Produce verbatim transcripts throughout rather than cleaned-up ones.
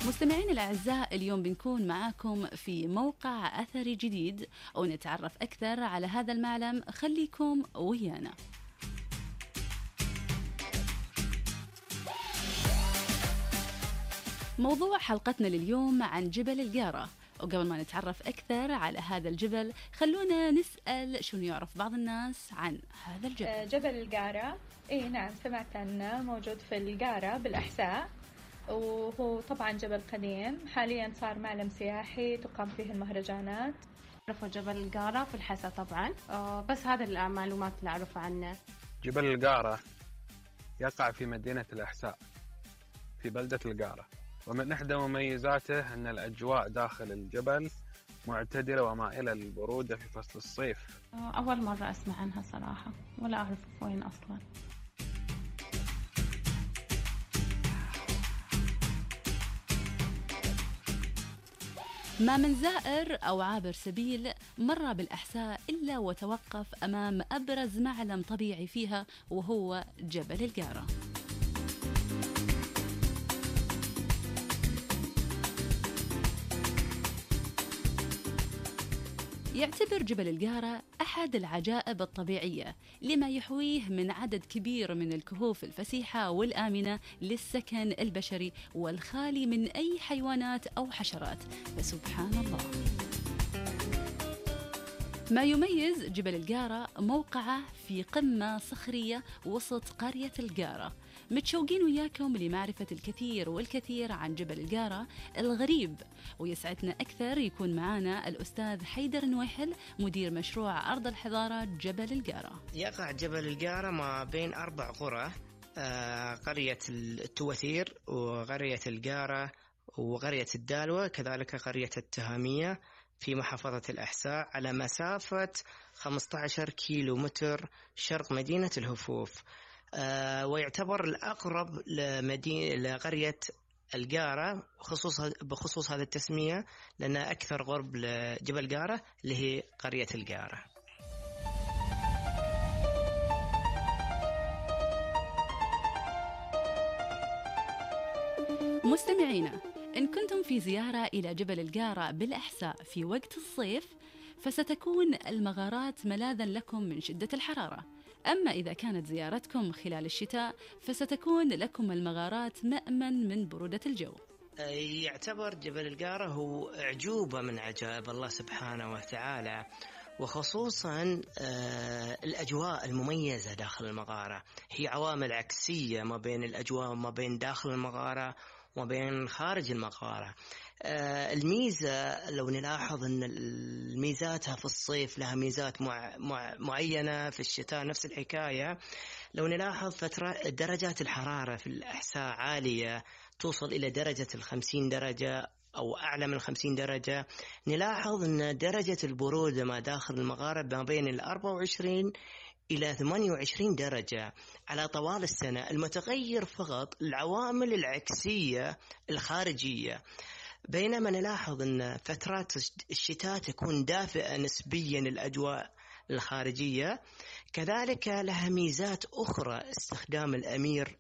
مستمعين الأعزاء، اليوم بنكون معاكم في موقع أثري جديد ونتعرف أكثر على هذا المعلم. خليكم ويانا. موضوع حلقتنا لليوم عن جبل القارة، وقبل ما نتعرف أكثر على هذا الجبل خلونا نسأل شنو يعرف بعض الناس عن هذا الجبل. جبل القارة، إيه نعم سمعت عنه، موجود في القارة بالأحساء، وهو طبعا جبل قديم. حاليا صار معلم سياحي تقام فيه المهرجانات. عرفوا جبل القارة في الحسا طبعا، بس هذا المعلومات اللي أعرف عنه. جبل القارة يقع في مدينة الأحساء في بلدة القارة، ومن إحدى مميزاته أن الأجواء داخل الجبل معتدلة ومائلة للبرودة في فصل الصيف. أول مرة أسمع عنها صراحة، ولا أعرف وين أصلا. ما من زائر أو عابر سبيل مر بالأحساء إلا وتوقف أمام أبرز معلم طبيعي فيها، وهو جبل القارة. يعتبر جبل القارة أحد العجائب الطبيعية لما يحويه من عدد كبير من الكهوف الفسيحة والآمنة للسكن البشري والخالي من أي حيوانات أو حشرات، فسبحان الله. ما يميز جبل القارة موقعه في قمة صخرية وسط قرية القارة. متشوقين وياكم لمعرفة الكثير والكثير عن جبل القارة الغريب، ويسعدنا أكثر يكون معنا الأستاذ حيدر نويحل، مدير مشروع أرض الحضارة جبل القارة. يقع جبل القارة ما بين أربع قرى، آه قرية التوثير وقرية القارة وقرية الدالوة، كذلك قرية التهامية في محافظة الأحساء، على مسافة خمسة عشر كيلو متر شرق مدينة الهفوف. آه ويعتبر الأقرب لمدينة لقرية القارة خصوصا بخصوص هذه التسمية، لأن أكثر قرب لجبل القارة اللي هي قرية القارة. مستمعينا، إن كنتم في زيارة إلى جبل القارة بالأحساء في وقت الصيف فستكون المغارات ملاذا لكم من شدة الحرارة، أما إذا كانت زيارتكم خلال الشتاء فستكون لكم المغارات مأمن من برودة الجو. يعتبر جبل القارة هو أعجوبة من عجائب الله سبحانه وتعالى، وخصوصا الأجواء المميزة داخل المغارة. هي عوامل عكسية ما بين الأجواء ما بين داخل المغارة وما بين خارج المغارة. الميزة لو نلاحظ أن الميزاتها في الصيف لها ميزات مع مع معينة، في الشتاء نفس الحكاية. لو نلاحظ فترة درجات الحرارة في الأحساء عالية، توصل إلى درجة الخمسين درجة أو أعلى من خمسين درجة. نلاحظ أن درجة البرودة ما داخل المغارة ما بين الأربعة وعشرين إلى ثمانية وعشرين درجة على طوال السنة. المتغير فقط العوامل العكسية الخارجية، بينما نلاحظ أن فترات الشتاء تكون دافئة نسبيا الأجواء الخارجية. كذلك لها ميزات أخرى، استخدام الأمير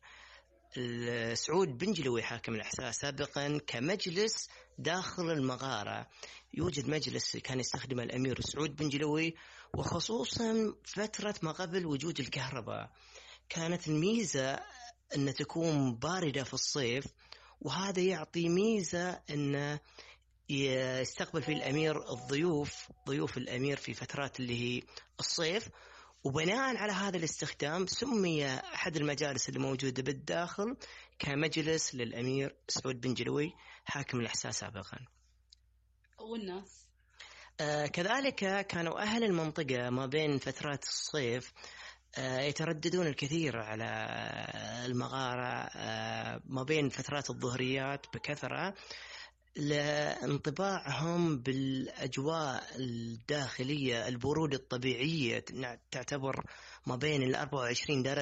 سعود بن جلوي حاكم الأحساء سابقا كمجلس داخل المغارة. يوجد مجلس كان يستخدم الأمير سعود بن جلوي، وخصوصا فترة ما قبل وجود الكهرباء كانت الميزة أن تكون باردة في الصيف، وهذا يعطي ميزة أن يستقبل فيه الأمير الضيوف ضيوف الأمير في فترات اللي هي الصيف. وبناء على هذا الاستخدام سمي أحد المجالس اللي موجودة بالداخل كمجلس للأمير سعود بن جلوي حاكم الأحساء سابقا. والناس آه كذلك كانوا أهل المنطقة ما بين فترات الصيف آه يترددون الكثير على المغارة آه ما بين فترات الظهريات بكثرة، لانطباعهم بالأجواء الداخلية البرودة الطبيعية تعتبر ما بين الأربعة وعشرين درجة